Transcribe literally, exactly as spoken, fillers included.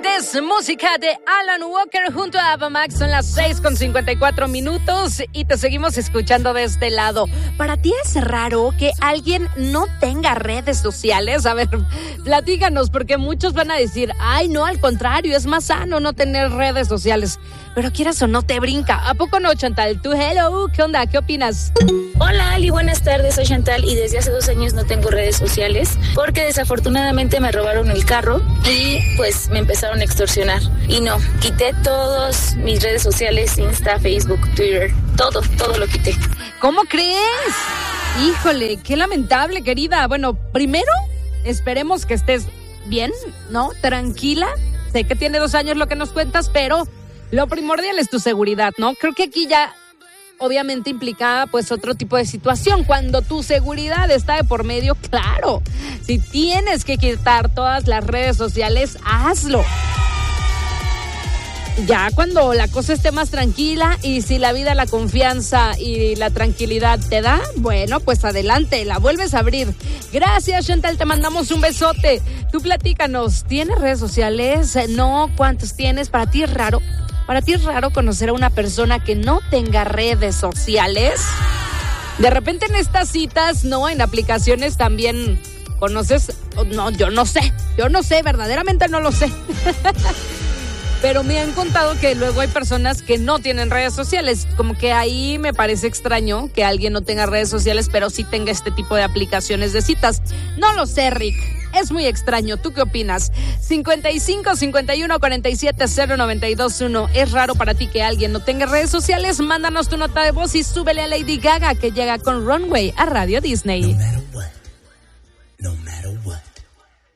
Es música de Alan Walker junto a Ava Max. Son las seis con cincuenta y cuatro minutos y te seguimos escuchando de este lado. ¿Para ti es raro que alguien no tenga redes sociales? A ver, platícanos, porque muchos van a decir, ay, no, al contrario, es más sano no tener redes sociales. Pero quieras o no, te brinca. ¿A poco no, Chantal? Tú, hello, ¿qué onda? ¿Qué opinas? Hola, Ali, buenas tardes. Soy Chantal y desde hace dos años no tengo redes sociales porque desafortunadamente me robaron el carro y pues me empezaron a extorsionar. Y no, quité todas mis redes sociales, Insta, Facebook, Twitter, todo, todo lo quité. ¿Cómo crees? Híjole, qué lamentable, querida. Bueno, primero, esperemos que estés bien, ¿no? Tranquila. Sé que tiene dos años lo que nos cuentas, pero lo primordial es tu seguridad, ¿no? Creo que aquí ya obviamente implica pues otro tipo de situación. Cuando tu seguridad está de por medio, claro, si tienes que quitar todas las redes sociales, hazlo. Ya cuando la cosa esté más tranquila y si la vida, la confianza y la tranquilidad te da, bueno, pues adelante, la vuelves a abrir. Gracias, Chantal, te mandamos un besote. Tú platícanos, ¿tienes redes sociales? No, ¿cuántos tienes? ¿Para ti es raro? ¿Para ti es raro conocer a una persona que no tenga redes sociales? De repente en estas citas, ¿no? En aplicaciones también conoces, no, yo no sé, yo no sé, verdaderamente no lo sé. Pero me han contado que luego hay personas que no tienen redes sociales. Como que ahí me parece extraño que alguien no tenga redes sociales, pero sí tenga este tipo de aplicaciones de citas. No lo sé, Rick. Es muy extraño. ¿Tú qué opinas? cincuenta y cinco, cincuenta y uno, cuarenta y siete, cero noventa y dos uno. ¿Es raro para ti que alguien no tenga redes sociales? Mándanos tu nota de voz y súbele a Lady Gaga, que llega con Runway a Radio Disney. No matter what. No matter what.